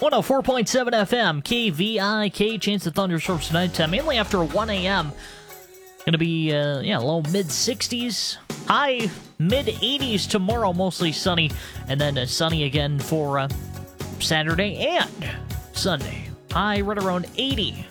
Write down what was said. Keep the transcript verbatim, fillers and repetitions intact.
one oh four point seven F M, K V I K. Chance of thunderstorms tonight, uh, mainly after one a m Going to be, uh, yeah, low mid sixties, high mid eighties tomorrow, mostly sunny, and then uh, sunny again for uh, Saturday and Sunday. High right around eighty